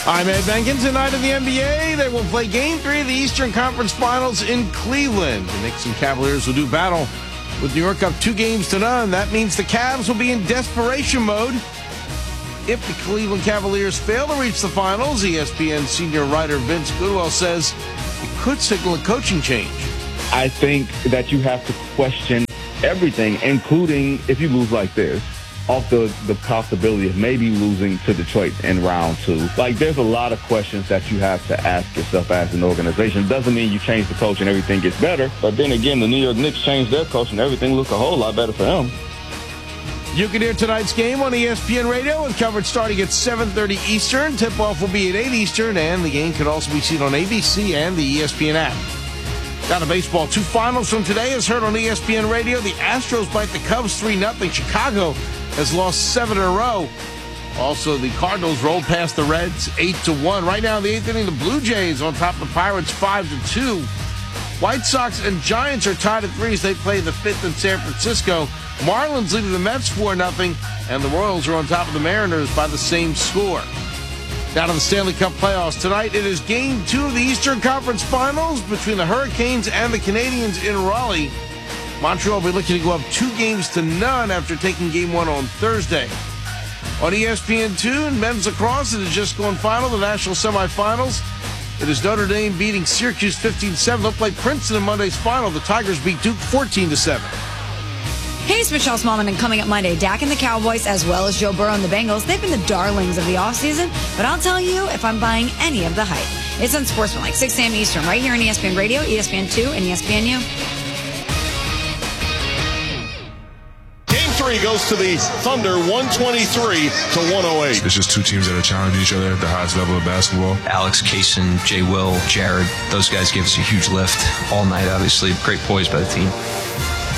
I'm Ed Benkin. Tonight in the NBA, they will play Game 3 of the Eastern Conference Finals in Cleveland. The Knicks and Cavaliers will do battle with New York up 2-0. That means the Cavs will be in desperation mode. If the Cleveland Cavaliers fail to reach the finals, ESPN senior writer Vince Goodwill says it could signal a coaching change. I think that you have to question everything, including if you lose like this, off the possibility of maybe losing to Detroit in round 2. Like, there's a lot of questions that you have to ask yourself as an organization. Doesn't mean you change the coach and everything gets better. But then again, the New York Knicks changed their coach and everything looks a whole lot better for them. You can hear tonight's game on ESPN Radio with coverage starting at 7:30 Eastern. Tip-off will be at 8 Eastern, and the game could also be seen on ABC and the ESPN app. Down to baseball, 2 finals from today is heard on ESPN Radio. The Astros bite the Cubs 3-0. Chicago has lost 7 in a row. Also, the Cardinals rolled past the Reds 8-1. Right now in the 8th inning, the Blue Jays on top of the Pirates 5-2. White Sox and Giants are tied at 3 as they play the 5th in San Francisco. Marlins leading the Mets 4-0, and the Royals are on top of the Mariners by the same score. Down to the Stanley Cup playoffs. Tonight, it is Game 2 of the Eastern Conference Finals between the Hurricanes and the Canadiens in Raleigh. Montreal will be looking to go up 2-0 after taking Game 1 on Thursday. On ESPN2, in men's lacrosse, it has just gone final, the national semifinals. It is Notre Dame beating Syracuse 15-7. They'll play Princeton in Monday's final. The Tigers beat Duke 14-7. Hey, it's Michelle Smallman, and coming up Monday, Dak and the Cowboys, as well as Joe Burrow and the Bengals, they've been the darlings of the offseason, but I'll tell you if I'm buying any of the hype. It's Unsportsmanlike, 6 a.m. Eastern, right here on ESPN Radio, ESPN2, and ESPNU. Game 3 goes to the Thunder, 123-108. It's just 2 teams that are challenging each other at the highest level of basketball. Alex, Kaysen, Jay Will, Jared, those guys gave us a huge lift all night, obviously. Great poise by the team.